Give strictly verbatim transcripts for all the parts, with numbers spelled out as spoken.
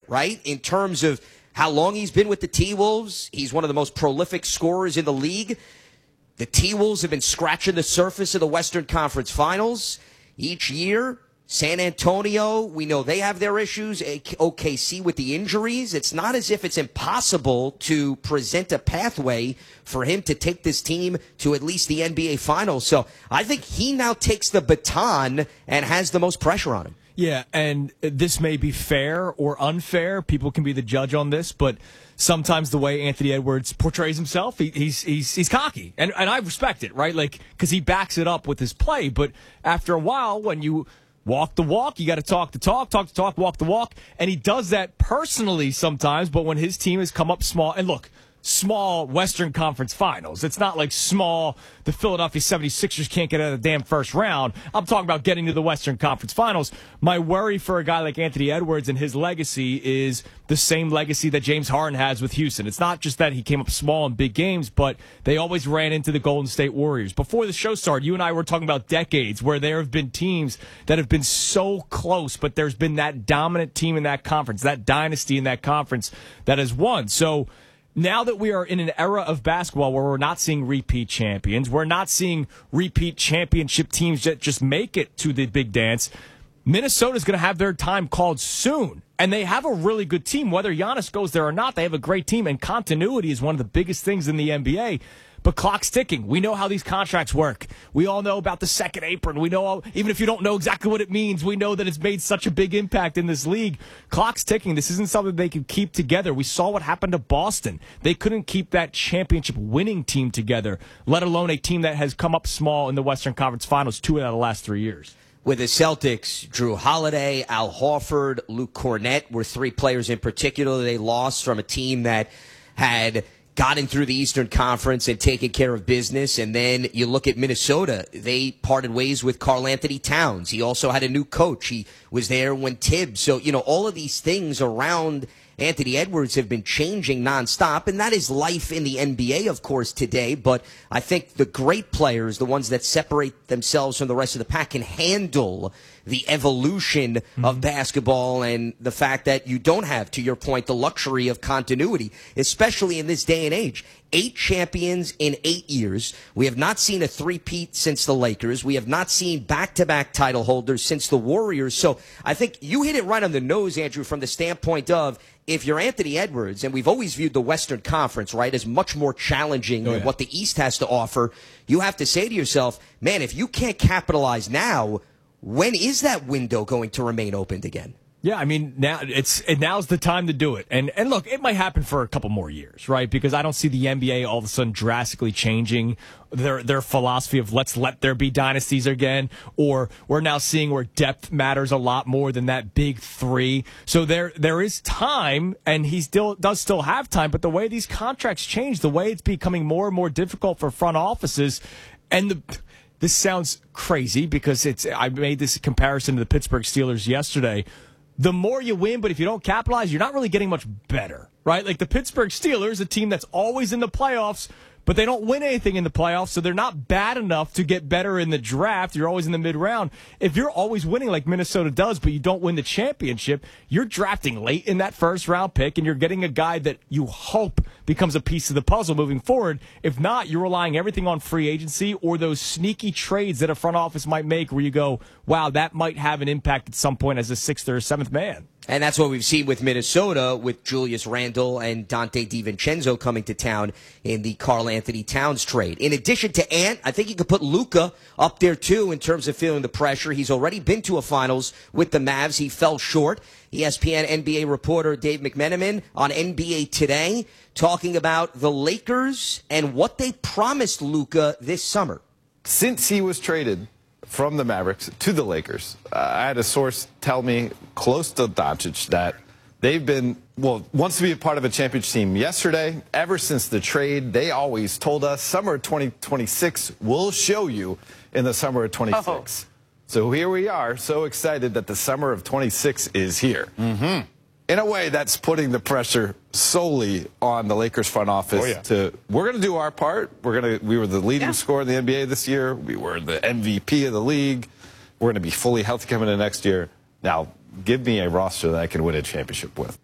right? In terms of how long he's been with the T-Wolves. He's one of the most prolific scorers in the league. The T-Wolves have been scratching the surface of the Western Conference Finals each year. San Antonio, we know they have their issues. O K C with the injuries. It's not as if it's impossible to present a pathway for him to take this team to at least the N B A Finals. So I think he now takes the baton and has the most pressure on him. Yeah, and this may be fair or unfair. People can be the judge on this, but sometimes the way Anthony Edwards portrays himself, he, he's he's he's cocky, and and I respect it, right? Like, because he backs it up with his play. But after a while, when you walk the walk, you got to talk the talk, talk the talk, walk the walk, and he does that personally sometimes. But when his team has come up small, and look, small Western Conference Finals. It's not like small, the Philadelphia seventy-sixers can't get out of the damn first round. I'm talking about getting to the Western Conference Finals. My worry for a guy like Anthony Edwards and his legacy is the same legacy that James Harden has with Houston. It's not just that he came up small in big games, but they always ran into the Golden State Warriors. Before the show started, you and I were talking about decades where there have been teams that have been so close, but there's been that dominant team in that conference, that dynasty in that conference that has won. So now that we are in an era of basketball where we're not seeing repeat champions, we're not seeing repeat championship teams that just make it to the big dance, Minnesota's going to have their time called soon. And they have a really good team. Whether Giannis goes there or not, they have a great team. And continuity is one of the biggest things in the N B A. But clock's ticking. We know how these contracts work. We all know about the second apron. We know, even if you don't know exactly what it means, we know that it's made such a big impact in this league. Clock's ticking. This isn't something they can keep together. We saw what happened to Boston. They couldn't keep that championship winning team together, let alone a team that has come up small in the Western Conference Finals two out of the last three years. With the Celtics, Drew Holiday, Al Horford, Luke Cornett were three players in particular they lost from a team that had gotten through the Eastern Conference and taken care of business. And then you look at Minnesota. They parted ways with Karl Anthony Towns. He also had a new coach. He was there when Tibbs. So, you know, all of these things around Anthony Edwards have been changing nonstop, and that is life in the N B A, of course, today. But I think the great players, the ones that separate themselves from the rest of the pack, can handle the evolution mm-hmm. of basketball and the fact that you don't have, to your point, the luxury of continuity, especially in this day and age. Eight champions in eight years. We have not seen a three-peat since the Lakers. We have not seen back-to-back title holders since the Warriors. So I think you hit it right on the nose, Andrew, from the standpoint of if you're Anthony Edwards, and we've always viewed the Western Conference, right, as much more challenging oh, than yeah. what the East has to offer, you have to say to yourself, man, if you can't capitalize now, when is that window going to remain opened again? Yeah, I mean, now it's and now's the time to do it. And and look, it might happen for a couple more years, right? Because I don't see the N B A all of a sudden drastically changing their their philosophy of let's let there be dynasties again, or we're now seeing where depth matters a lot more than that big three. So there there is time, and he still does still have time, but the way these contracts change, the way it's becoming more and more difficult for front offices, and the this sounds crazy because it's I made this comparison to the Pittsburgh Steelers yesterday. The more you win, but if you don't capitalize, you're not really getting much better, right? Like the Pittsburgh Steelers, a team that's always in the playoffs, but they don't win anything in the playoffs, so they're not bad enough to get better in the draft. You're always in the mid-round. If you're always winning like Minnesota does, but you don't win the championship, you're drafting late in that first-round pick, and you're getting a guy that you hope becomes a piece of the puzzle moving forward. If not, you're relying everything on free agency or those sneaky trades that a front office might make where you go, wow, that might have an impact at some point as a sixth or seventh man. And that's what we've seen with Minnesota, with Julius Randle and Dante DiVincenzo coming to town in the Karl Anthony Towns trade. In addition to Ant, I think you could put Luka up there, too, in terms of feeling the pressure. He's already been to a finals with the Mavs. He fell short. E S P N N B A reporter Dave McMenamin on N B A Today talking about the Lakers and what they promised Luka this summer. Since he was traded from the Mavericks to the Lakers, uh, I had a source tell me close to Doncic that they've been, well, wants to be a part of a championship team yesterday. Ever since the trade, they always told us summer of twenty twenty-six will show you in the summer of twenty-six. Oh. So here we are, so excited that the summer of twenty-six is here. Mm-hmm. In a way, that's putting the pressure solely on the Lakers front office. Oh, yeah. To we're going to do our part. We're going to. We were the leading yeah. scorer in the N B A this year. We were the M V P of the league. We're going to be fully healthy coming into next year. Now, give me a roster that I can win a championship with.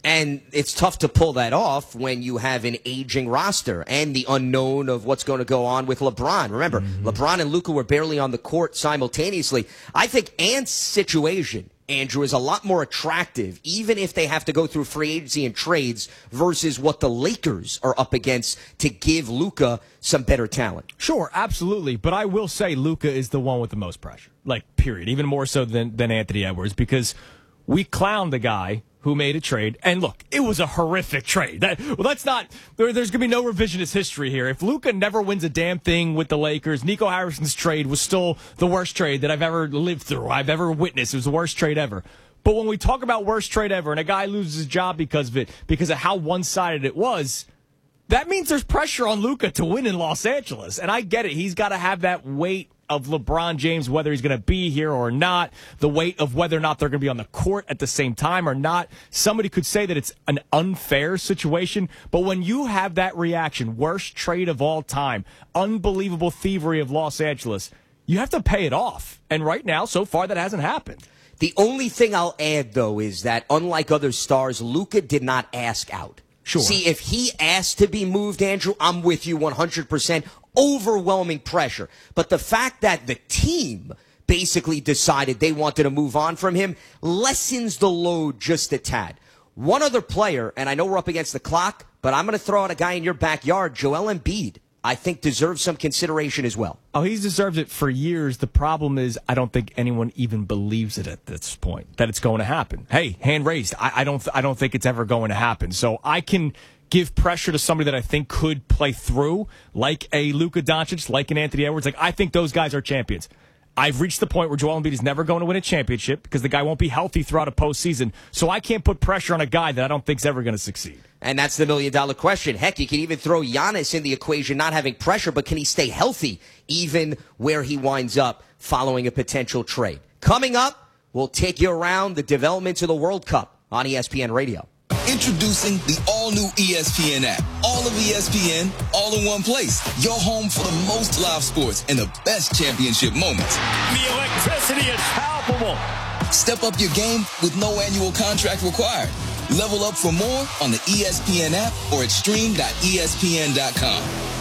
And it's tough to pull that off when you have an aging roster and the unknown of what's going to go on with LeBron. Remember, mm-hmm. LeBron and Luka were barely on the court simultaneously. I think Ant's situation, Andrew, is a lot more attractive, even if they have to go through free agency and trades versus what the Lakers are up against to give Luka some better talent. Sure, absolutely. But I will say Luka is the one with the most pressure, like, period, even more so than, than Anthony Edwards, because we clowned the guy who made a trade. And look, it was a horrific trade. That, well, that's not, there, there's going to be no revisionist history here. If Luka never wins a damn thing with the Lakers, Nico Harrison's trade was still the worst trade that I've ever lived through, I've ever witnessed. It was the worst trade ever. But when we talk about worst trade ever and a guy loses his job because of it, because of how one-sided it was, that means there's pressure on Luka to win in Los Angeles. And I get it. He's got to have that weight of LeBron James, whether he's going to be here or not, the weight of whether or not they're going to be on the court at the same time or not. Somebody could say that it's an unfair situation, but when you have that reaction, worst trade of all time, unbelievable thievery of Los Angeles, you have to pay it off. And right now, so far, that hasn't happened. The only thing I'll add, though, is that unlike other stars, Luka did not ask out. Sure. See, if he asked to be moved, Andrew, I'm with you one hundred percent. Overwhelming pressure. But the fact that the team basically decided they wanted to move on from him lessens the load just a tad. One other player, and I know we're up against the clock, but I'm going to throw out a guy in your backyard, Joel Embiid, I think deserves some consideration as well. Oh, he's deserved it for years. The problem is I don't think anyone even believes it at this point, that it's going to happen. Hey, hand raised. I, I don't I don't think it's ever going to happen. So I can give pressure to somebody that I think could play through, like a Luka Doncic, like an Anthony Edwards. Like, I think those guys are champions. I've reached the point where Joel Embiid is never going to win a championship because the guy won't be healthy throughout a postseason. So I can't put pressure on a guy that I don't think is ever going to succeed. And that's the million-dollar question. Heck, you can even throw Giannis in the equation, not having pressure, but can he stay healthy even where he winds up following a potential trade? Coming up, we'll take you around the developments of the World Cup on E S P N Radio. Introducing the all-new E S P N app. All of E S P N, all in one place. Your home for the most live sports and the best championship moments. The electricity is palpable. Step up your game with no annual contract required. Level up for more on the E S P N app or at stream dot E S P N dot com.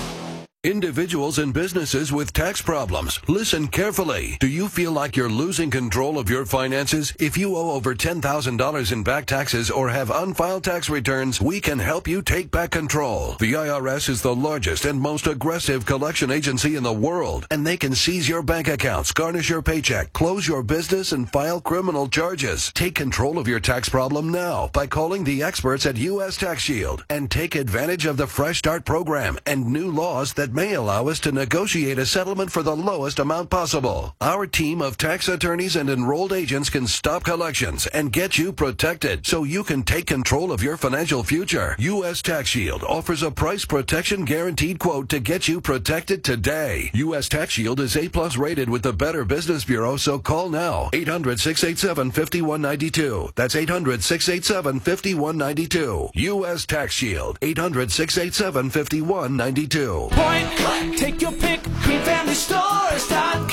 Individuals and businesses with tax problems, listen carefully. Do you feel like you're losing control of your finances? If you owe over ten thousand dollars in back taxes or have unfiled tax returns, we can help you take back control. The I R S is the largest and most aggressive collection agency in the world, and they can seize your bank accounts, garnish your paycheck, close your business, and file criminal charges. Take control of your tax problem now by calling the experts at U S Tax Shield and take advantage of the Fresh Start program and new laws that may allow us to negotiate a settlement for the lowest amount possible. Our team of tax attorneys and enrolled agents can stop collections and get you protected so you can take control of your financial future. U S Tax Shield offers a price protection guaranteed quote to get you protected today. U S Tax Shield is A plus rated with the Better Business Bureau, so call now. eight hundred, six eight seven, five one nine two. That's eight hundred, six eight seven, five one nine two. U S Tax Shield. eight hundred, six eight seven, five one nine two. Point, take your pick, green family stores dot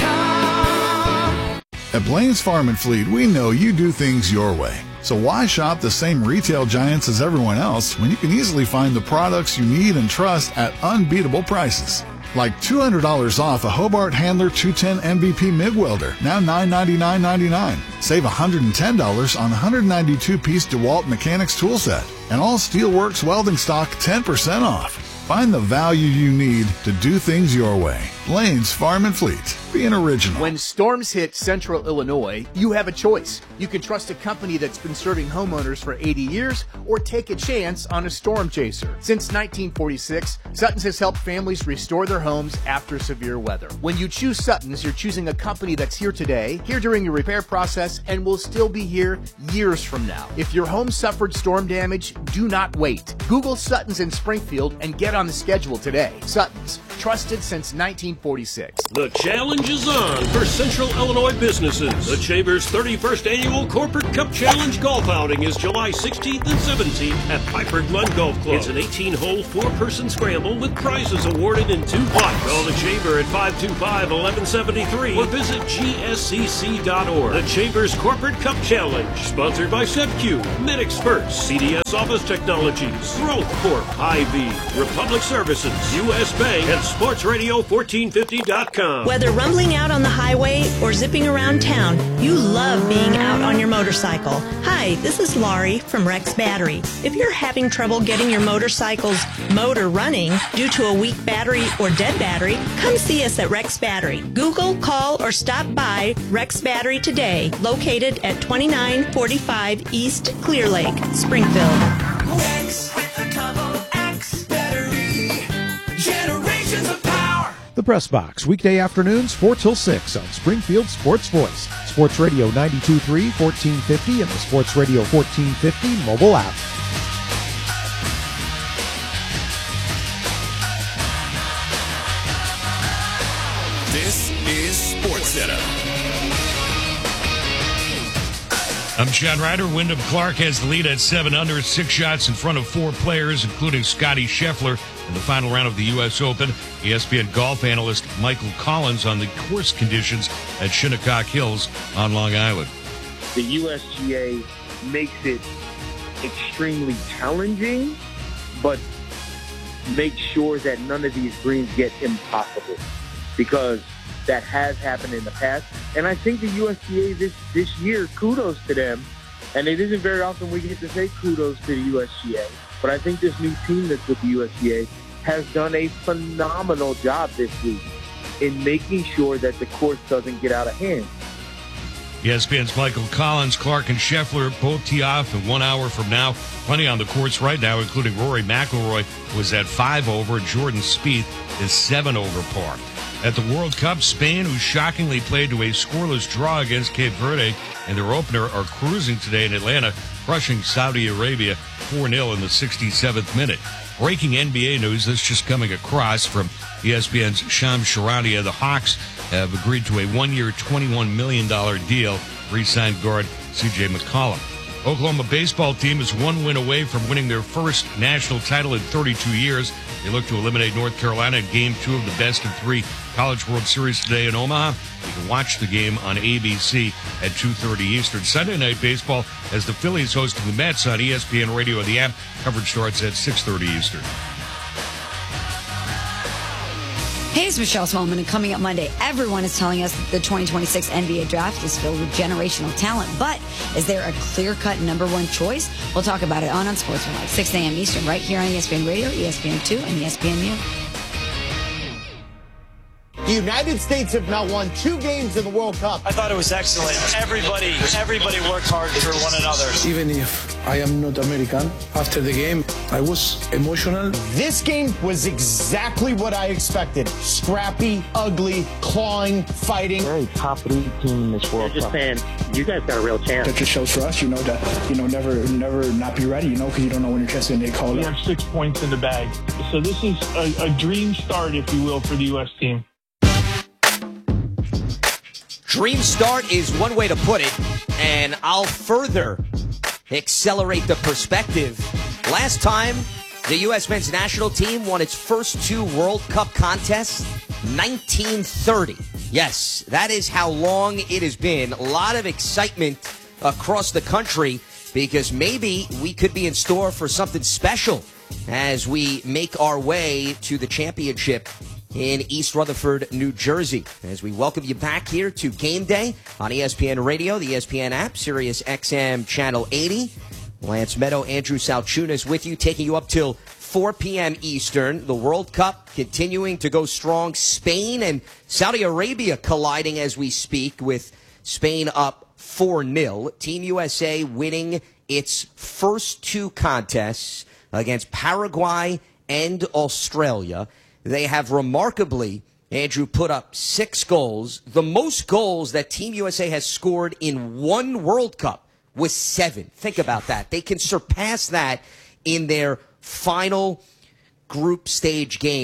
com. At Blaine's Farm and Fleet, we know you do things your way. So why shop the same retail giants as everyone else when you can easily find the products you need and trust at unbeatable prices? Like two hundred dollars off a Hobart Handler two ten M V P MIG welder, now nine ninety-nine ninety-nine. Save one hundred ten dollars on one hundred ninety-two piece DeWalt Mechanics tool set. And all Steelworks welding stock ten percent off. Find the value you need to do things your way. Blaine's Farm and Fleet. Being original. When storms hit central Illinois, you have a choice. You can trust a company that's been serving homeowners for eighty years or take a chance on a storm chaser. Since nineteen forty-six, Sutton's has helped families restore their homes after severe weather. When you choose Sutton's, you're choosing a company that's here today, here during your repair process, and will still be here years from now. If your home suffered storm damage, do not wait. Google Sutton's in Springfield and get on the schedule today. Sutton's, trusted since nineteen forty-six. The challenge is on for Central Illinois businesses. The Chambers thirty-first Annual Corporate Cup Challenge Golf Outing is July sixteenth and seventeenth at Piper Glen Golf Club. It's an eighteen-hole, four-person scramble with prizes awarded in two blocks. Call the Chamber at five two five, one one seven three or visit G S C C dot org. The Chambers Corporate Cup Challenge, sponsored by SebQ, MedExperts, C D S Office Technologies, Growth Corp, Hy-Vee, Republic Services, U S Bank, and Sports Radio fourteen fifty dot com. Whether rumbling out on the highway or zipping around town, you love being out on your motorcycle. Hi, this is Laurie from Rex Battery. If you're having trouble getting your motorcycle's motor running due to a weak battery or dead battery, come see us at Rex Battery. Google, call, or stop by Rex Battery today, located at twenty-nine forty-five East Clear Lake, Springfield. Rex with the combo X battery. Generations of power. The Press Box, weekday afternoons, four till six on Springfield Sports Voice, Sports Radio ninety-two point three, fourteen fifty, and the Sports Radio fourteen fifty mobile app. This is SportsCenter. I'm John Ryder. Wyndham Clark has the lead at seven under, six shots in front of four players, including Scotty Scheffler in the final round of the U S Open. E S P N golf analyst Michael Collins on the course conditions at Shinnecock Hills on Long Island. The U S G A makes it extremely challenging, but makes sure that none of these greens get impossible, because that has happened in the past. And I think the U S G A this, this year, kudos to them. And it isn't very often we get to say kudos to the U S G A. But I think this new team that's with the U S G A has done a phenomenal job this week in making sure that the course doesn't get out of hand. E S P N's Michael Collins, Clark, and Scheffler both tee off in one hour from now. Plenty on the course right now, including Rory McIlroy, who is at five over. Jordan Spieth is seven over par. At the World Cup, Spain, who shockingly played to a scoreless draw against Cape Verde in their opener, are cruising today in Atlanta, crushing Saudi Arabia four nil in the sixty-seventh minute. Breaking N B A news, this just coming across from E S P N's Shams Charania. The Hawks have agreed to a one-year, twenty-one million dollars deal, re-signed guard C J McCollum. Oklahoma baseball team is one win away from winning their first national title in thirty-two years. They look to eliminate North Carolina in game two of the best of three College World Series today in Omaha. You can watch the game on A B C at two thirty Eastern. Sunday Night Baseball as the Phillies hosting the Mets on E S P N Radio and the app. Coverage starts at six thirty Eastern. Hey, it's Michelle Smallman, and coming up Monday, everyone is telling us that the twenty twenty-six N B A draft is filled with generational talent. But is there a clear-cut number one choice? We'll talk about it on on Sports Live, six a.m. Eastern, right here on E S P N Radio, E S P N two, and E S P N U. The United States have now won two games in the World Cup. I thought it was excellent. Everybody, everybody worked hard for one another. Even if I am not American, after the game, I was emotional. This game was exactly what I expected. Scrappy, ugly, clawing, fighting. Very top league team in this World Cup. Just saying, you guys got a real chance. That just shows for us, you know, that, you know, never, never not be ready, you know, because you don't know when your chance is going to get called up. We have six points in the bag. So this is a, a dream start, if you will, for the U S team. Dream start is one way to put it, and I'll further accelerate the perspective. Last time the U S men's national team won its first two World Cup contests, nineteen thirty. Yes, that is how long it has been. A lot of excitement across the country because maybe we could be in store for something special as we make our way to the championship in East Rutherford, New Jersey. As we welcome you back here to Game Day on E S P N Radio, the E S P N app, Sirius X M Channel eighty. Lance Meadow, Andrew Salchunas with you, taking you up till four p.m. Eastern. The World Cup continuing to go strong. Spain and Saudi Arabia colliding as we speak, with Spain up four nil. Team U S A winning its first two contests against Paraguay and Australia. They have remarkably, Andrew, put up six goals. The most goals that Team U S A has scored in one World Cup was seven. Think about that. They can surpass that in their final group stage game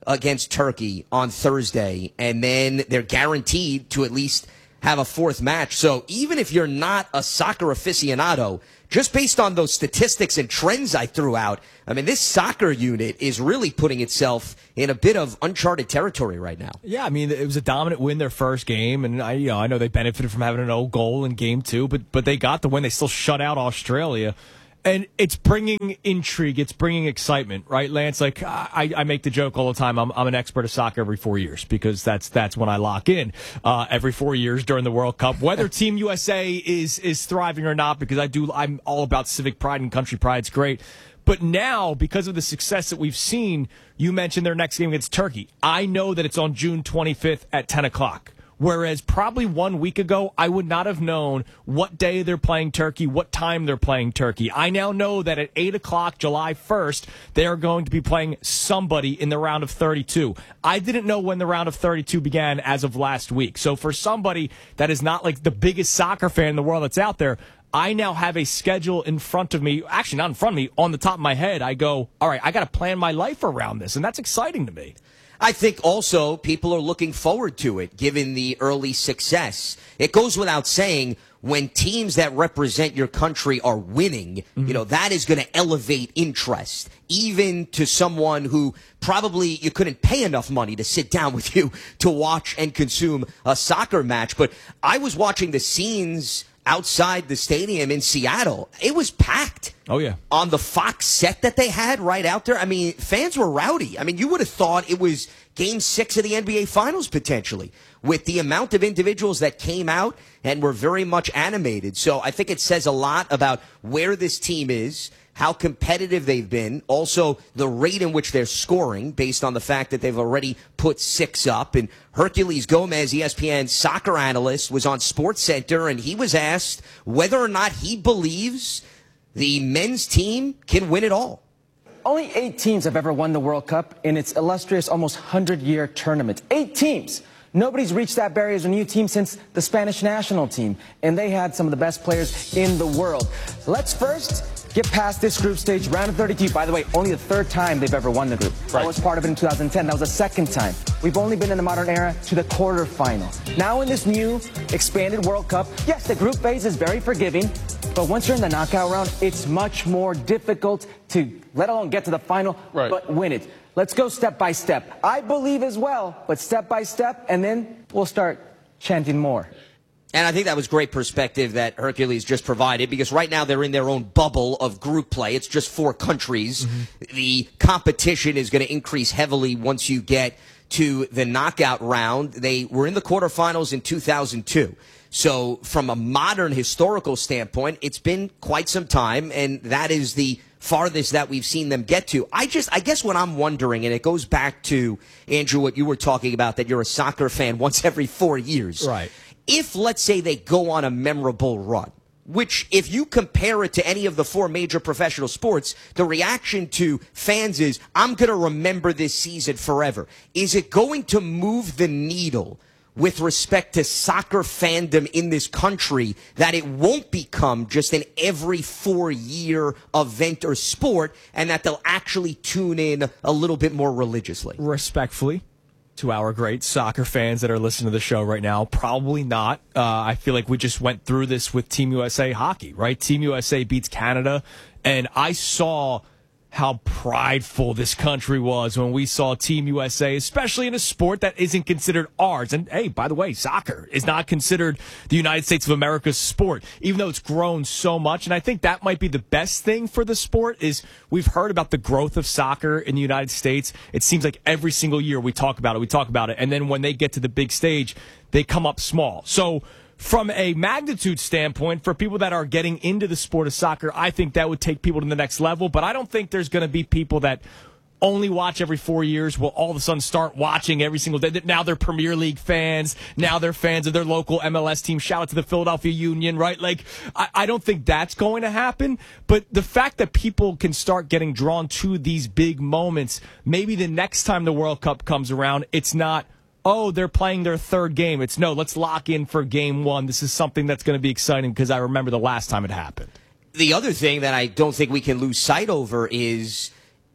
against Turkey on Thursday, and then they're guaranteed to at least have a fourth match. So even if you're not a soccer aficionado, just based on those statistics and trends I threw out, I mean, this soccer unit is really putting itself in a bit of uncharted territory right now. Yeah, I mean, it was a dominant win their first game, and I, you know, I know they benefited from having an old goal in game two, but but they got the win. They still shut out Australia. And it's bringing intrigue. It's bringing excitement, right, Lance? Like, I, I make the joke all the time. I'm, I'm an expert of soccer every four years because that's that's when I lock in uh, every four years during the World Cup. Whether Team U S A is is thriving or not, because I do, I'm all about civic pride and country pride. It's great. But now, because of the success that we've seen, you mentioned their next game against Turkey. I know that it's on June twenty-fifth at ten o'clock. Whereas probably one week ago, I would not have known what day they're playing Turkey, what time they're playing Turkey. I now know that at eight o'clock, July first, they are going to be playing somebody in the round of thirty-two. I didn't know when the round of thirty-two began as of last week. So for somebody that is not like the biggest soccer fan in the world that's out there, I now have a schedule in front of me, actually not in front of me, on the top of my head. I go, all right, I got to plan my life around this, and that's exciting to me. I think also people are looking forward to it, given the early success. It goes without saying, when teams that represent your country are winning, mm-hmm. you know, that is going to elevate interest, even to someone who probably you couldn't pay enough money to sit down with you to watch and consume a soccer match. But I was watching the scenes outside the stadium in Seattle. It was packed. Oh, yeah. On the Fox set that they had right out there. I mean, fans were rowdy. I mean, you would have thought it was game six of the N B A Finals potentially, with the amount of individuals that came out and were very much animated. So I think it says a lot about where this team is, how competitive they've been, also the rate in which they're scoring based on the fact that they've already put six up. And Herculez Gomez, E S P N soccer analyst, was on SportsCenter, and he was asked whether or not he believes the men's team can win it all. Only eight teams have ever won the World Cup in its illustrious almost hundred-year tournament. Eight teams. Nobody's reached that barrier as a new team since the Spanish national team, and they had some of the best players in the world. Let's first get past this group stage, round of thirty-two. By the way, only the third time they've ever won the group. Right. I was part of it in two thousand ten. That was the second time. We've only been in the modern era to the quarterfinal. Now in this new expanded World Cup, yes, the group phase is very forgiving, but once you're in the knockout round, it's much more difficult to, let alone get to the final, right. but win it. Let's go step by step. I believe as well, but step by step, and then we'll start chanting more. And I think that was great perspective that Herculez just provided, because right now they're in their own bubble of group play. It's just four countries. Mm-hmm. The competition is going to increase heavily once you get to the knockout round. They were in the quarterfinals in two thousand two. So from a modern historical standpoint, it's been quite some time, and that is the farthest that we've seen them get to. I just, I guess what I'm wondering, and it goes back to, Andrew, what you were talking about, that you're a soccer fan once every four years. Right. If, let's say, they go on a memorable run, which if you compare it to any of the four major professional sports, the reaction to fans is, I'm going to remember this season forever. Is it going to move the needle with respect to soccer fandom in this country, that it won't become just an every four-year event or sport, and that they'll actually tune in a little bit more religiously? Respectfully, to our great soccer fans that are listening to the show right now, probably not. Uh, I feel like we just went through this with Team U S A hockey, right? Team U S A beats Canada, and I saw how prideful this country was when we saw Team U S A, especially in a sport that isn't considered ours. And, hey, by the way, soccer is not considered the United States of America's sport, even though it's grown so much. And I think that might be the best thing for the sport, is we've heard about the growth of soccer in the United States. It seems like every single year we talk about it, we talk about it. And then when they get to the big stage, they come up small. So from a magnitude standpoint, for people that are getting into the sport of soccer, I think that would take people to the next level. But I don't think there's going to be people that only watch every four years will all of a sudden start watching every single day. Now they're Premier League fans. Now they're fans of their local M L S team. Shout out to the Philadelphia Union, right? Like, I, I don't think that's going to happen. But the fact that people can start getting drawn to these big moments, maybe the next time the World Cup comes around, it's not, oh, they're playing their third game. It's, no, let's lock in for game one. This is something that's going to be exciting because I remember the last time it happened. The other thing that I don't think we can lose sight over is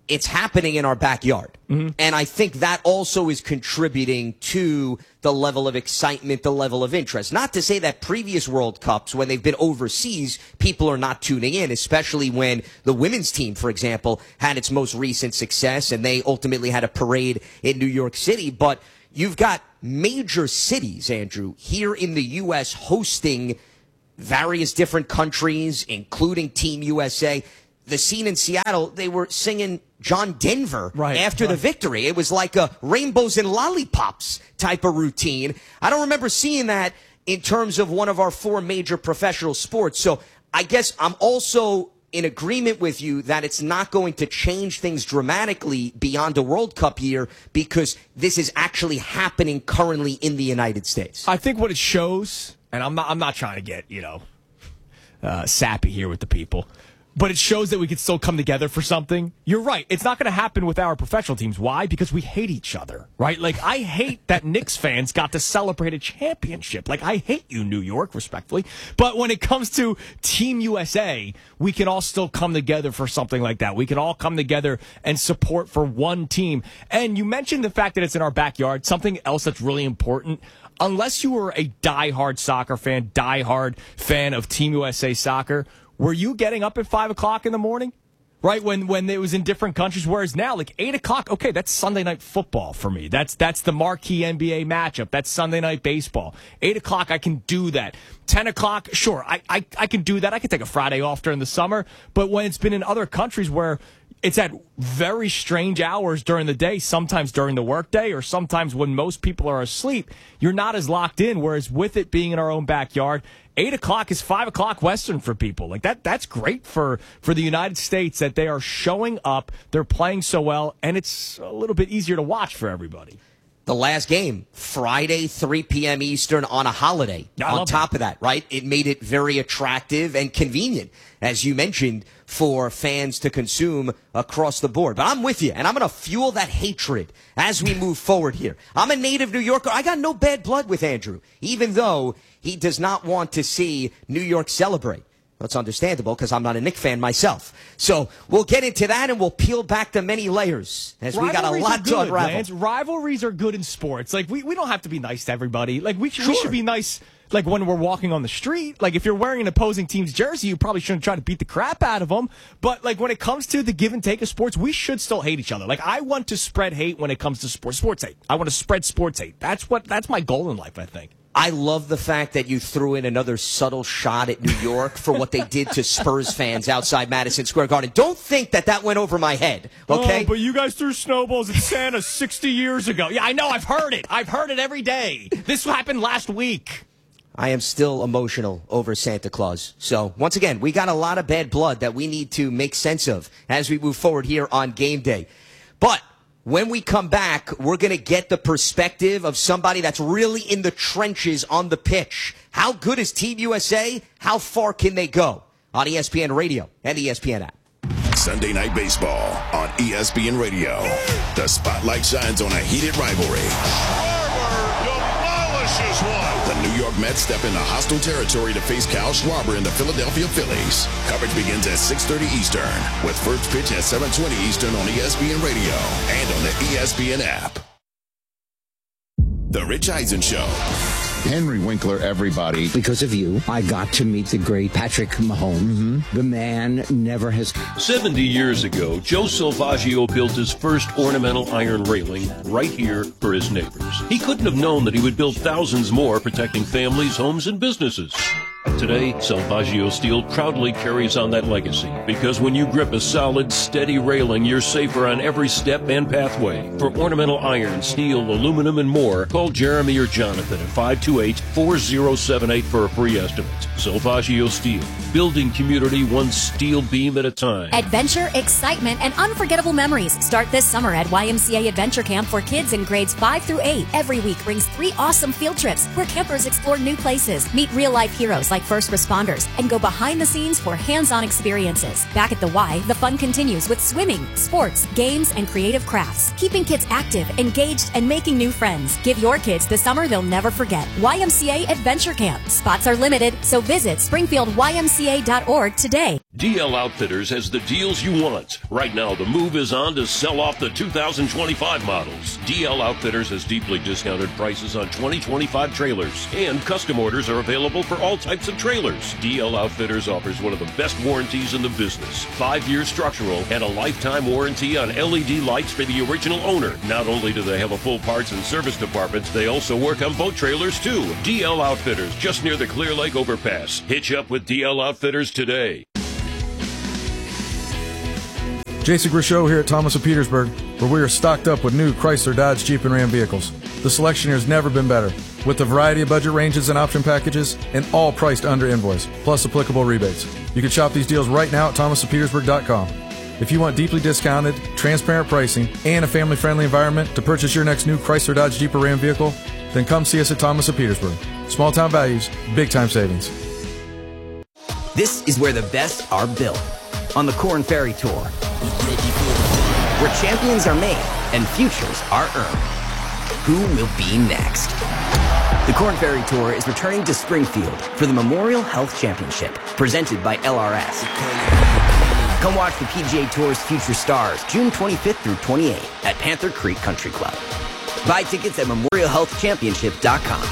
it's happening in our backyard. Mm-hmm. And I think that also is contributing to the level of excitement, the level of interest. Not to say that previous World Cups, when they've been overseas, people are not tuning in, especially when the women's team, for example, had its most recent success and they ultimately had a parade in New York City. But you've got major cities, Andrew, here in the U S hosting various different countries, including Team U S A. The scene in Seattle, they were singing John Denver right, after right. the victory. It was like a rainbows and lollipops type of routine. I don't remember seeing that in terms of one of our four major professional sports. So I guess I'm also in agreement with you that it's not going to change things dramatically beyond a World Cup year because this is actually happening currently in the United States. I think what it shows, and I'm not, I'm not trying to get, you know, uh, sappy here with the people, but it shows that we can still come together for something. You're right. It's not going to happen with our professional teams. Why? Because we hate each other, right? Like, I hate that Knicks fans got to celebrate a championship. Like, I hate you, New York, respectfully. But when it comes to Team U S A, we can all still come together for something like that. We can all come together and support for one team. And you mentioned the fact that it's in our backyard. Something else that's really important. Unless you were a diehard soccer fan, diehard fan of Team U S A soccer, were you getting up at five o'clock in the morning? Right, when when it was in different countries, whereas now, like eight o'clock, okay, that's Sunday night football for me. That's that's the marquee N B A matchup. That's Sunday night baseball. Eight o'clock, I can do that. Ten o'clock, sure, I, I, I can do that. I can take a Friday off during the summer. But when it's been in other countries where it's at very strange hours during the day, sometimes during the workday or sometimes when most people are asleep, you're not as locked in. Whereas with it being in our own backyard, eight o'clock is five o'clock Western for people. Like that, that's great for, for the United States that they are showing up. They're playing so well, and it's a little bit easier to watch for everybody. The last game, Friday, three p.m. Eastern on a holiday. I on top that. of that, right? It made it very attractive and convenient, as you mentioned, for fans to consume across the board. But I'm with you, and I'm going to fuel that hatred as we move forward here. I'm a native New Yorker. I got no bad blood with Andrew, even though he does not want to see New York celebrate. That's understandable because I'm not a Knicks fan myself. So we'll get into that and we'll peel back the many layers as we got a lot to unravel. Lance. Rivalries are good in sports. Like we, we don't have to be nice to everybody. Like we, sure. we should be nice. Like when we're walking on the street, like if you're wearing an opposing team's jersey, you probably shouldn't try to beat the crap out of them. But like when it comes to the give and take of sports, we should still hate each other. Like I want to spread hate when it comes to sports, sports hate. I want to spread sports hate. That's what, that's my goal in life, I think. I love the fact that you threw in another subtle shot at New York for what they did to Spurs fans outside Madison Square Garden. Don't think that that went over my head, okay? Oh, but you guys threw snowballs at Santa sixty years ago. Yeah, I know. I've heard it. I've heard it every day. This happened last week. I am still emotional over Santa Claus. So, once again, we got a lot of bad blood that we need to make sense of as we move forward here on game day. But when we come back, we're going to get the perspective of somebody that's really in the trenches on the pitch. How good is Team U S A? How far can they go? On E S P N Radio and E S P N app. Sunday Night Baseball on E S P N Radio. The spotlight shines on a heated rivalry. Demolishes one. The New York Mets step into hostile territory to face Kyle Schwarber and the Philadelphia Phillies. Coverage begins at six thirty Eastern, with first pitch at seven twenty Eastern on E S P N Radio and on the E S P N app. The Rich Eisen Show. Henry Winkler, everybody. Because of you, I got to meet the great Patrick Mahomes. Mm-hmm. The man never has... seventy years ago, Joe Salvaggio built his first ornamental iron railing right here for his neighbors. He couldn't have known that he would build thousands more, protecting families, homes, and businesses. Today, Salvaggio Steel proudly carries on that legacy, because when you grip a solid, steady railing, you're safer on every step and pathway. For ornamental iron, steel, aluminum, and more, call Jeremy or Jonathan at five two eight, four zero seven eight for a free estimate. Salvaggio Steel, building community one steel beam at a time. Adventure, excitement, and unforgettable memories start this summer at Y M C A Adventure Camp for kids in grades five through eight. Every week brings three awesome field trips where campers explore new places, meet real-life heroes like first responders, and go behind the scenes for hands-on experiences. Back at the Y, the fun continues with swimming, sports, games, and creative crafts, keeping kids active, engaged, and making new friends. Give your kids the summer they'll never forget. Y M C A Adventure Camp. Spots are limited, so visit springfield y m c a dot org today. D L Outfitters has the deals you want. Right now, the move is on to sell off the two thousand twenty-five models. D L Outfitters has deeply discounted prices on twenty twenty-five trailers, and custom orders are available for all types of trailers. D L Outfitters offers one of the best warranties in the business. Five-year structural and a lifetime warranty on L E D lights for the original owner. Not only do they have a full parts and service department, they also work on boat trailers too. D L Outfitters, just near the Clear Lake overpass. Hitch up with D L Outfitters today. Jason Grishow here at Thomas of Petersburg, where we are stocked up with new Chrysler, Dodge, Jeep, and Ram vehicles. The selection here has never been better, with a variety of budget ranges and option packages, and all priced under invoice, plus applicable rebates. You can shop these deals right now at thomas of petersburg dot com. If you want deeply discounted, transparent pricing, and a family-friendly environment to purchase your next new Chrysler, Dodge, Jeep, or Ram vehicle, then come see us at Thomas of Petersburg. Small-town values, big-time savings. This is where the best are built, on the Corn Ferry Tour, where champions are made and futures are earned. Who will be next? The Corn Ferry Tour is returning to Springfield for the Memorial Health Championship, presented by L R S. Come watch the P G A Tour's future stars June twenty-fifth through twenty-eighth at Panther Creek Country Club. Buy tickets at memorial health championship dot com.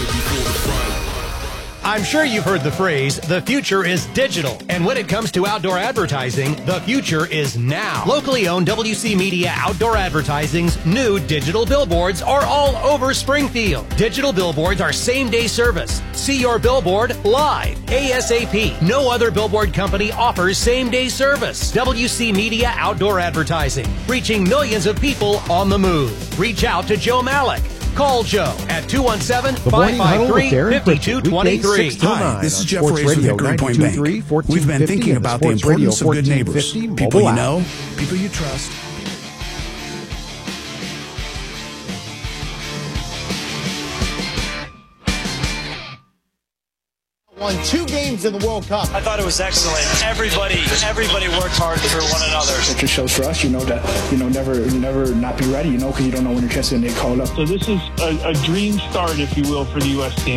I'm sure you've heard the phrase, the future is digital. And when it comes to outdoor advertising, the future is now. Locally owned W C Media Outdoor Advertising's new digital billboards are all over Springfield. Digital billboards are same-day service. See your billboard live, ASAP. No other billboard company offers same-day service. W C Media Outdoor Advertising, reaching millions of people on the move. Reach out to Joe Malik. Call Joe at two one seven, five five three, five two two three. Hi, this is Jeff Fraser with Hickory Point Bank. We've been thinking about the importance of good neighbors. People you know, people you trust. Won two games in the World Cup. I thought it was excellent. Everybody, everybody worked hard for one another. It just shows for us, you know, that, you know, never, never not be ready, you know, because you don't know when your chance is going to get called up. So this is a, a dream start, if you will, for the U S team.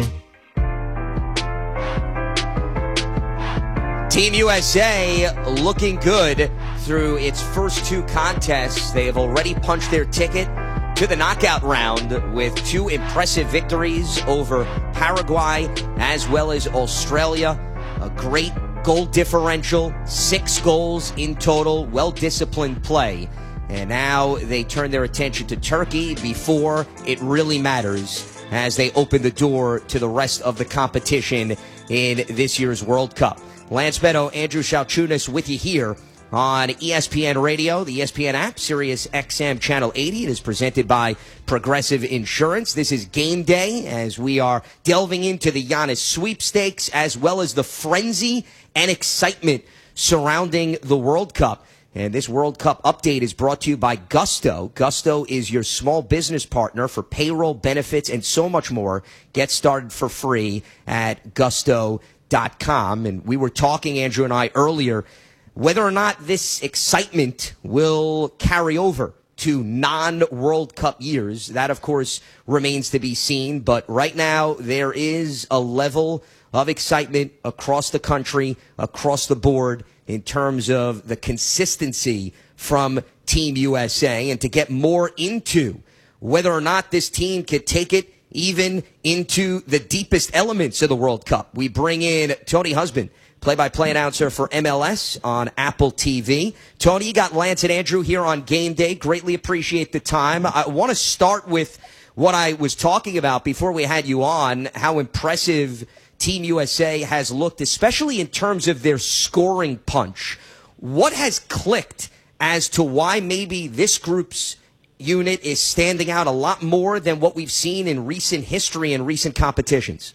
Team U S A looking good through its first two contests. They have already punched their ticket to the knockout round with two impressive victories over Paraguay as well as Australia. A great goal differential, six goals in total, well-disciplined play. And now they turn their attention to Turkey before it really matters as they open the door to the rest of the competition in this year's World Cup. Lance Meadow, Andrew Shalchunas with you here on E S P N Radio, the E S P N app, Sirius X M Channel eighty. It is presented by Progressive Insurance. This is game day as we are delving into the Giannis sweepstakes as well as the frenzy and excitement surrounding the World Cup. And this World Cup update is brought to you by Gusto. Gusto is your small business partner for payroll, benefits, and so much more. Get started for free at gusto dot com. And we were talking, Andrew and I, earlier, whether or not this excitement will carry over to non-World Cup years. That, of course, remains to be seen. But right now, there is a level of excitement across the country, across the board, in terms of the consistency from Team U S A. And to get more into whether or not this team could take it even into the deepest elements of the World Cup, we bring in Tony Husband, play-by-play announcer for M L S on Apple T V. Tony, you got Lance and Andrew here on Game Day. Greatly appreciate the time. I want to start with what I was talking about before we had you on, how impressive Team U S A has looked, especially in terms of their scoring punch. What has clicked as to why maybe this group's unit is standing out a lot more than what we've seen in recent history and recent competitions?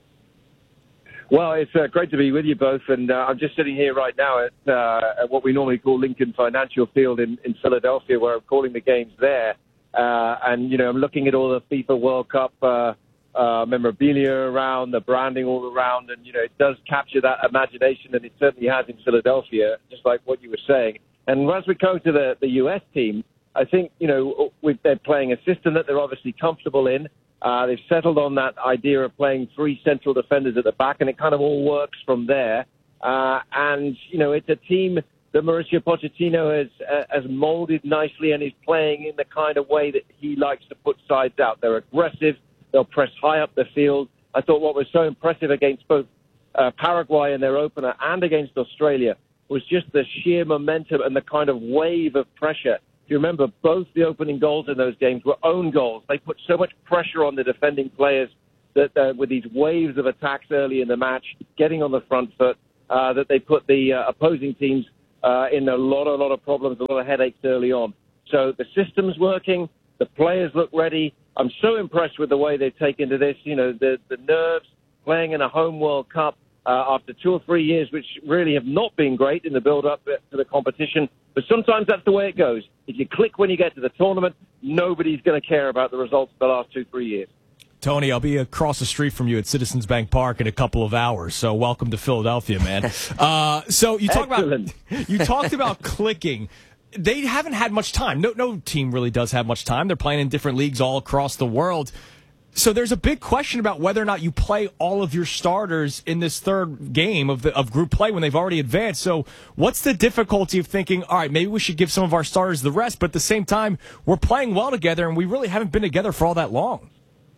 Well, it's uh, great to be with you both, and uh, I'm just sitting here right now at, uh, at what we normally call Lincoln Financial Field in, in Philadelphia, where I'm calling the games there. Uh, and, you know, I'm looking at all the FIFA World Cup uh, uh, memorabilia around, the branding all around, and, you know, it does capture that imagination, and it certainly has in Philadelphia, just like what you were saying. And as we go to the, the U S team, I think, you know, with, they're playing a system that they're obviously comfortable in. Uh, they've settled on that idea of playing three central defenders at the back, and it kind of all works from there. Uh, and, you know, it's a team that Mauricio Pochettino has, uh, has molded nicely and is playing in the kind of way that he likes to put sides out. They're aggressive. They'll press high up the field. I thought what was so impressive against both uh, Paraguay in their opener and against Australia was just the sheer momentum and the kind of wave of pressure. If you remember, both the opening goals in those games were own goals. They put so much pressure on the defending players that uh, with these waves of attacks early in the match, getting on the front foot, uh, that they put the uh, opposing teams uh, in a lot, a lot of problems, a lot of headaches early on. So the system's working. The players look ready. I'm so impressed with the way they've taken to this. You know, the, the nerves, playing in a home World Cup uh, after two or three years, which really have not been great in the build-up to the competition. But sometimes that's the way it goes. If you click when you get to the tournament, nobody's going to care about the results of the last two, three years. Tony, I'll be across the street from you at Citizens Bank Park in a couple of hours. So welcome to Philadelphia, man. uh, so you talk about you talked about clicking. They haven't had much time. No, no team really does have much time. They're playing in different leagues all across the world. So there's a big question about whether or not you play all of your starters in this third game of the, of group play when they've already advanced. So what's the difficulty of thinking, all right, maybe we should give some of our starters the rest, but at the same time, we're playing well together and we really haven't been together for all that long?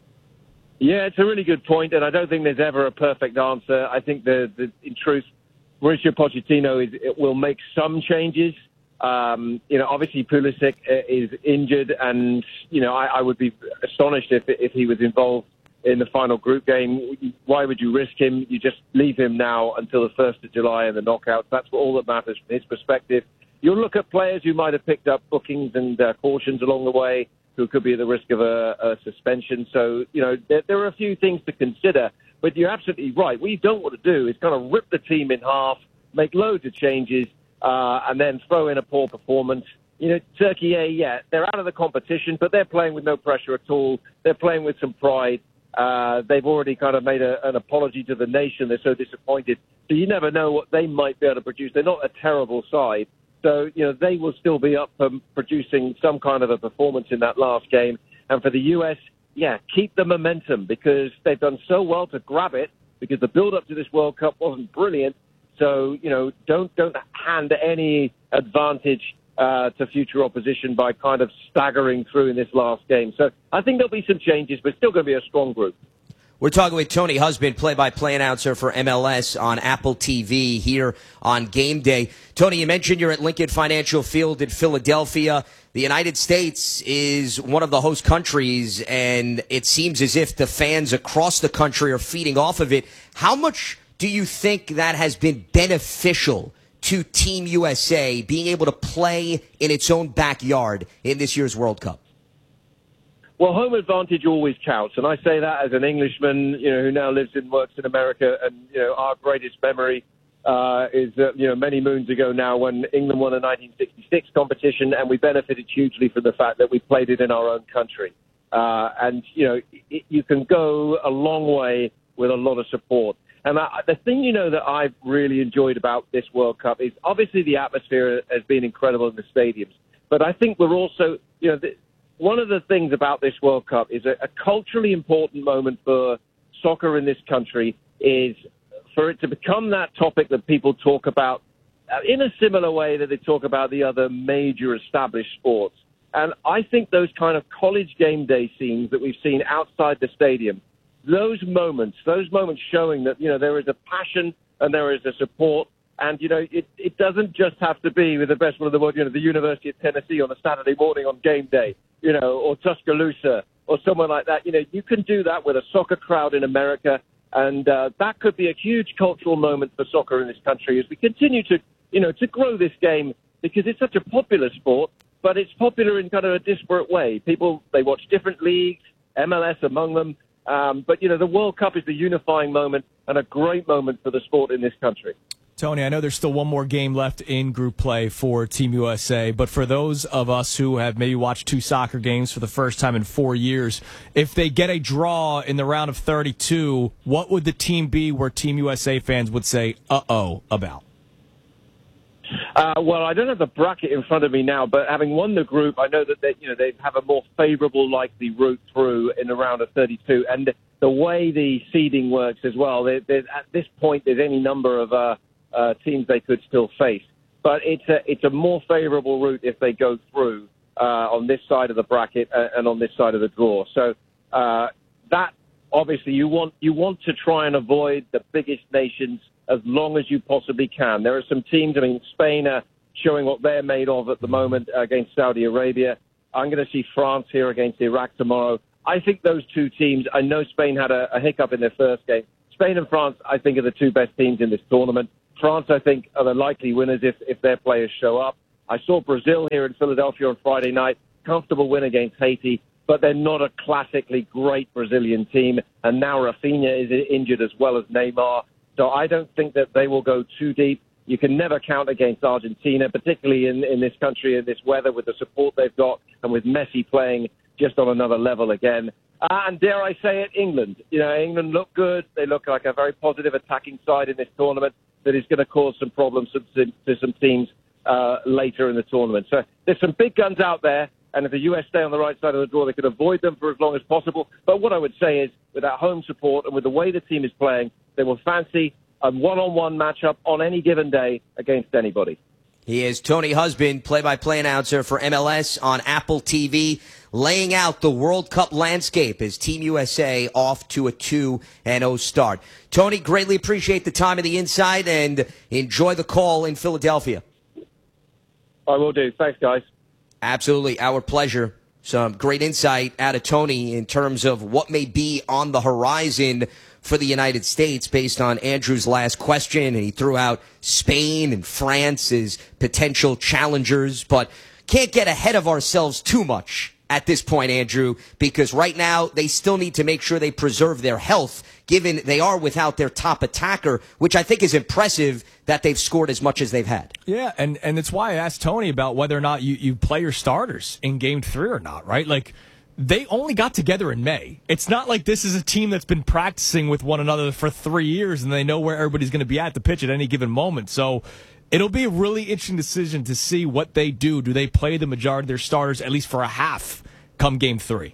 Yeah, it's a really good point, and I don't think there's ever a perfect answer. I think, the, the in truth, Mauricio Pochettino is, it will make some changes. Um, you know, obviously Pulisic is injured, and, you know, I, I would be astonished if if he was involved in the final group game. Why would you risk him? You just leave him now until the first of July and the knockouts. That's all that matters from his perspective. You'll look at players who might have picked up bookings and uh, cautions along the way, who could be at the risk of a, a suspension. So, you know, there, there are a few things to consider. But you're absolutely right. What you don't want to do is kind of rip the team in half, make loads of changes, uh, and then throw in a poor performance. You know, Turkey, A, yeah, they're out of the competition, but they're playing with no pressure at all. They're playing with some pride. Uh, they've already kind of made a, an apology to the nation. They're so disappointed. So you never know what they might be able to produce. They're not a terrible side. So, you know, they will still be up for producing some kind of a performance in that last game. And for the U S, yeah, keep the momentum because they've done so well to grab it because the build-up to this World Cup wasn't brilliant. So, you know, don't don't hand any advantage uh, to future opposition by kind of staggering through in this last game. So I think there'll be some changes, but still going to be a strong group. We're talking with Tony Husband, play-by-play announcer for M L S on Apple T V here on Game Day. Tony, you mentioned you're at Lincoln Financial Field in Philadelphia. The United States is one of the host countries, and it seems as if the fans across the country are feeding off of it. How much do you think that has been beneficial to Team U S A being able to play in its own backyard in this year's World Cup? Well, home advantage always counts, and I say that as an Englishman, you know, who now lives and works in America. And you know, our greatest memory uh, is uh, you know many moons ago now when England won a nineteen sixty-six competition, and we benefited hugely from the fact that we played it in our own country. Uh, and you know, it, you can go a long way with a lot of support. And I, the thing you know that I've really enjoyed about this World Cup is obviously the atmosphere has been incredible in the stadiums, but I think we're also, you know. The, One of the things about this World Cup is a, a culturally important moment for soccer in this country is for it to become that topic that people talk about in a similar way that they talk about the other major established sports. And I think those kind of college game day scenes that we've seen outside the stadium, those moments, those moments showing that, you know, there is a passion and there is a support. And, you know, it, it doesn't just have to be with the best one in the world, you know, the University of Tennessee on a Saturday morning on game day, you know, or Tuscaloosa or someone like that. You know, you can do that with a soccer crowd in America. And uh, that could be a huge cultural moment for soccer in this country as we continue to, you know, to grow this game because it's such a popular sport, but it's popular in kind of a disparate way. People, they watch different leagues, M L S among them. Um, but, you know, the World Cup is the unifying moment and a great moment for the sport in this country. Tony, I know there's still one more game left in group play for Team U S A, but for those of us who have maybe watched two soccer games for the first time in four years, if they get a draw in the round of thirty-two, what would the team be where Team U S A fans would say, uh-oh, about? Uh, well, I don't have the bracket in front of me now, but having won the group, I know that they, you know, they have a more favorable likely route through in the round of thirty-two. And the way the seeding works as well, there, at this point, there's any number of uh, uh, teams they could still face. But it's a, it's a more favorable route if they go through uh, on this side of the bracket and on this side of the draw. So uh, that, obviously, you want you want to try and avoid the biggest nations as long as you possibly can. There are some teams, I mean, Spain are showing what they're made of at the moment against Saudi Arabia. I'm going to see France here against Iraq tomorrow. I think those two teams, I know Spain had a, a hiccup in their first game. Spain and France, I think, are the two best teams in this tournament. France, I think, are the likely winners if, if their players show up. I saw Brazil here in Philadelphia on Friday night. Comfortable win against Haiti, but they're not a classically great Brazilian team. And now Rafinha is injured as well as Neymar. So I don't think that they will go too deep. You can never count against Argentina, particularly in, in this country, in this weather, with the support they've got, and with Messi playing just on another level again. Uh, and dare I say it, England. You know, England look good. They look like a very positive attacking side in this tournament that is going to cause some problems to, to, to some teams uh, later in the tournament. So there's some big guns out there, and if the U S stay on the right side of the draw, they could avoid them for as long as possible. But what I would say is, with that home support and with the way the team is playing, they will fancy a one-on-one matchup on any given day against anybody. He is Tony Husband, play-by-play announcer for M L S on Apple T V, laying out the World Cup landscape as Team U S A off to a two and oh start. Tony, greatly appreciate the time and the insight, and enjoy the call in Philadelphia. I will do. Thanks, guys. Absolutely. Our pleasure. Some great insight out of Tony in terms of what may be on the horizon for the United States based on Andrew's last question. And he threw out Spain and France as potential challengers, but can't get ahead of ourselves too much at this point, Andrew, because right now they still need to make sure they preserve their health, given they are without their top attacker, which I think is impressive that they've scored as much as they've had. Yeah, and, and it's why I asked Tony about whether or not you, you play your starters in game three or not, right? Like, they only got together in May. It's not like this is a team that's been practicing with one another for three years and they know where everybody's going to be at the pitch at any given moment. So it'll be a really interesting decision to see what they do. Do they play the majority of their starters, at least for a half, come game three?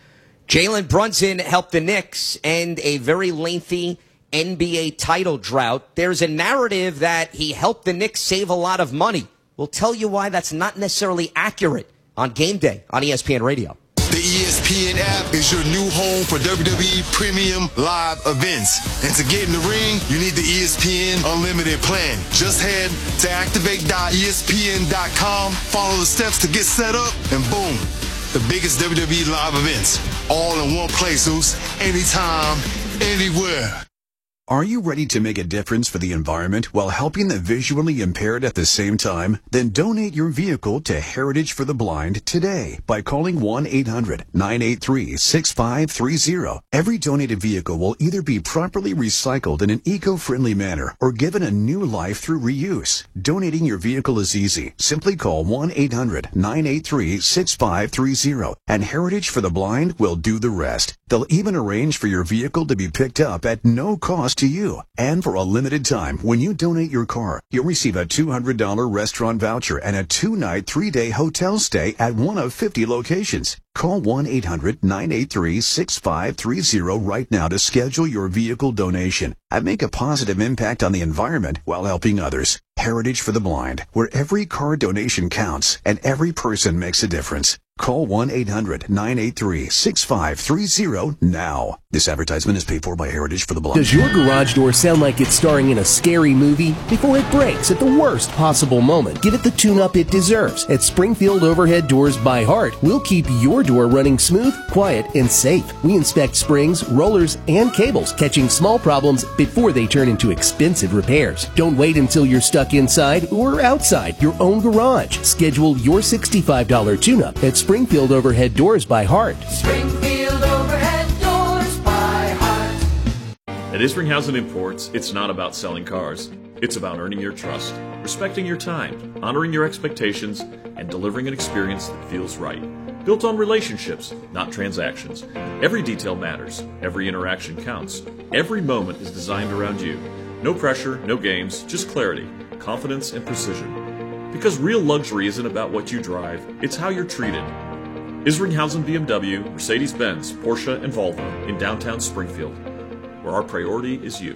Jalen Brunson helped the Knicks end a very lengthy N B A title drought. There's a narrative that he helped the Knicks save a lot of money. We'll tell you why that's not necessarily accurate on Game Day on E S P N Radio. The E S P N app is your new home for W W E Premium Live events. And to get in the ring, you need the E S P N Unlimited plan. Just head to activate dot E S P N dot com, follow the steps to get set up, and boom, the biggest W W E live events, all in one place, Zeus, anytime, anywhere. Are you ready to make a difference for the environment while helping the visually impaired at the same time? Then donate your vehicle to Heritage for the Blind today by calling one eight hundred nine eight three six five three zero. Every donated vehicle will either be properly recycled in an eco-friendly manner or given a new life through reuse. Donating your vehicle is easy. Simply call one eight hundred nine eight three six five three zero and Heritage for the Blind will do the rest. They'll even arrange for your vehicle to be picked up at no cost to you. And for a limited time, when you donate your car, you'll receive a two hundred dollars restaurant voucher and a two-night, three-day hotel stay at one of fifty locations. Call one eight hundred nine eight three six five three zero right now to schedule your vehicle donation and make a positive impact on the environment while helping others. Heritage for the Blind, where every car donation counts and every person makes a difference. Call one eight hundred nine eight three six five three zero now. This advertisement is paid for by Heritage for the Blind. Does your garage door sound like it's starring in a scary movie? Before it breaks at the worst possible moment, give it the tune-up it deserves. At Springfield Overhead Doors by Heart, we'll keep your door running smooth, quiet, and safe. We inspect springs, rollers, and cables, catching small problems before they turn into expensive repairs. Don't wait until you're stuck inside or outside your own garage. Schedule your sixty-five dollars tune-up at Springfield Overhead Doors by Heart. Springfield Overhead Doors by Heart. At Isringhausen Imports, it's not about selling cars. It's about earning your trust, respecting your time, honoring your expectations, and delivering an experience that feels right. Built on relationships, not transactions. Every detail matters. Every interaction counts. Every moment is designed around you. No pressure, no games, just clarity, confidence, and precision. Because real luxury isn't about what you drive, it's how you're treated. Isringhausen B M W, Mercedes-Benz, Porsche, and Volvo in downtown Springfield, where our priority is you.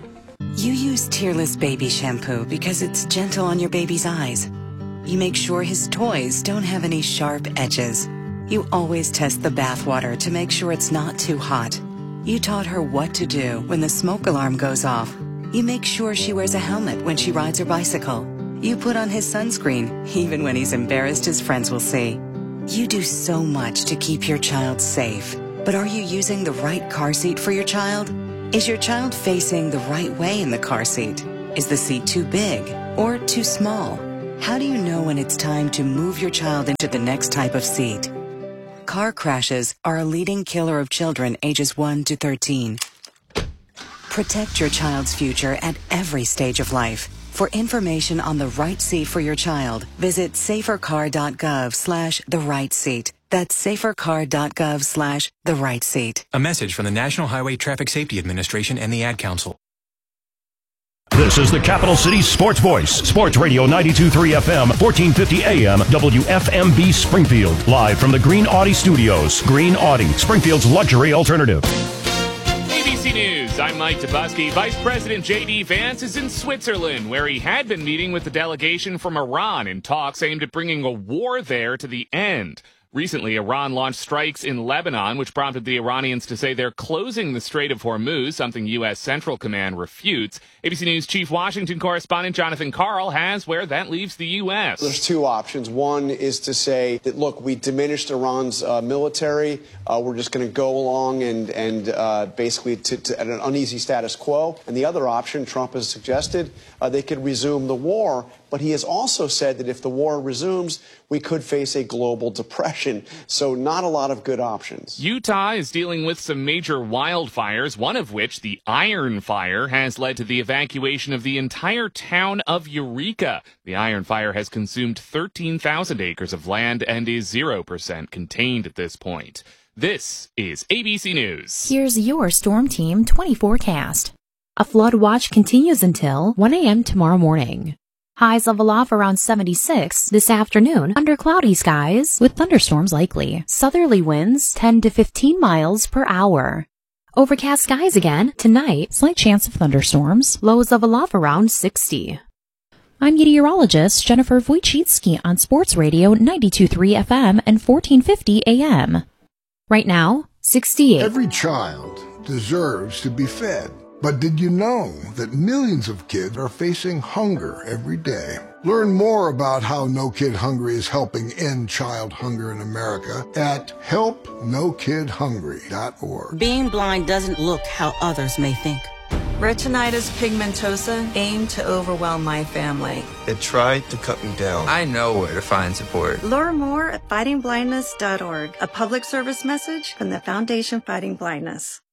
You use Tearless Baby Shampoo because it's gentle on your baby's eyes. You make sure his toys don't have any sharp edges. You always test the bathwater to make sure it's not too hot. You taught her what to do when the smoke alarm goes off. You make sure she wears a helmet when she rides her bicycle. You put on his sunscreen, even when he's embarrassed his friends will see. You do so much to keep your child safe. But are you using the right car seat for your child? Is your child facing the right way in the car seat? Is the seat too big or too small? How do you know when it's time to move your child into the next type of seat? Car crashes are a leading killer of children ages one to thirteen. Protect your child's future at every stage of life. For information on the right seat for your child, visit safercar.gov slash the right seat. That's safercar.gov slash the right seat. A message from the National Highway Traffic Safety Administration and the Ad Council. This is the Capital City Sports Voice, Sports Radio ninety-two point three F M, fourteen fifty A M, W F M B Springfield. Live from the Green Audi Studios. Green Audi, Springfield's luxury alternative. A B C News, I'm Mike Tobuski. Vice President J D. Vance is in Switzerland, where he had been meeting with the delegation from Iran in talks aimed at bringing a war there to the end. Recently, Iran launched strikes in Lebanon, which prompted the Iranians to say they're closing the Strait of Hormuz, something U S. Central Command refutes. A B C News Chief Washington correspondent Jonathan Karl has where that leaves the U S. There's two options. One is to say that, look, we diminished Iran's uh, military. Uh, we're just going to go along and, and uh, basically to, to, at an uneasy status quo. And the other option, Trump has suggested, uh, they could resume the war. But he has also said that if the war resumes, we could face a global depression. So not a lot of good options. Utah is dealing with some major wildfires, one of which, the Iron Fire, has led to the evacuation of the entire town of Eureka. The Iron Fire has consumed thirteen thousand acres of land and is zero percent contained at this point. This is A B C News. Here's your Storm Team twenty forecast. A flood watch continues until one A M tomorrow morning. Highs level off around seventy-six this afternoon under cloudy skies with thunderstorms likely. Southerly winds ten to fifteen miles per hour. Overcast skies again tonight, slight chance of thunderstorms. Lows level off around sixty. I'm meteorologist Jennifer Wojcicki on Sports Radio ninety-two point three F M and fourteen fifty A M. Right now, sixty-eight. Every child deserves to be fed. But did you know that millions of kids are facing hunger every day? Learn more about how No Kid Hungry is helping end child hunger in America at help no kid hungry dot org. Being blind doesn't look how others may think. Retinitis pigmentosa aimed to overwhelm my family. It tried to cut me down. I know where to find support. Learn more at fighting blindness dot org, a public service message from the Foundation Fighting Blindness.